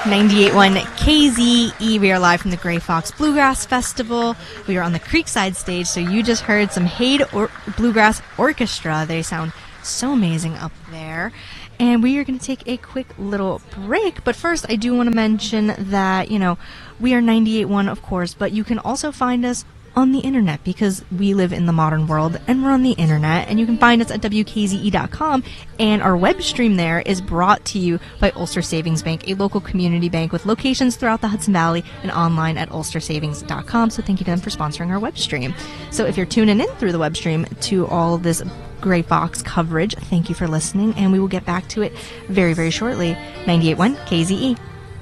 98.1 KZE. We are live from the Gray Fox Bluegrass Festival. We are on the Creekside stage, so you just heard some Hade Bluegrass Orchestra. They sound so amazing up there. And we are going to take a quick little break. But first, I do want to mention that, we are 98.1, of course, but you can also find us on the internet because we live in the modern world and we're on the internet, and you can find us at WKZE.com, and our web stream there is brought to you by Ulster Savings Bank, a local community bank with locations throughout the Hudson Valley and online at ulstersavings.com. So thank you to them for sponsoring our web stream. So if you're tuning in through the web stream to all this Gray Fox coverage, thank you for listening, and we will get back to it very, very shortly. 98.1 KZE.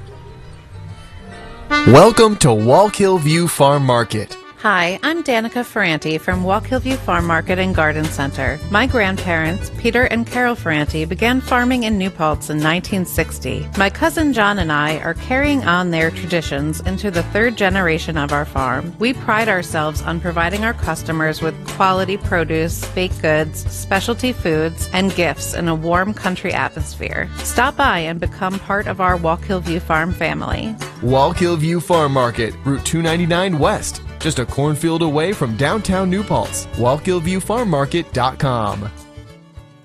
Welcome to Wallkill View Farm Market. Hi, I'm Danica Ferranti from Wallkill View Farm Market and Garden Center. My grandparents, Peter and Carol Ferranti, began farming in New Paltz in 1960. My cousin John and I are carrying on their traditions into the third generation of our farm. We pride ourselves on providing our customers with quality produce, baked goods, specialty foods, and gifts in a warm country atmosphere. Stop by and become part of our Wallkill View Farm family. Wallkill View Farm Market, Route 299 West. Just a cornfield away from downtown New Paltz. WallkillViewFarmMarket.com.